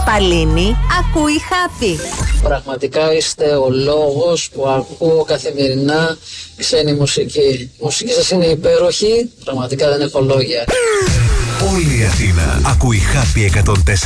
Παλίνη ακούει Happy. Πραγματικά είστε ο λόγος που ακούω καθημερινά ξένη μουσική. Η μουσική σας είναι υπέροχη, πραγματικά δεν έχω λόγια. Όλη η Αθήνα ακούει Happy 104.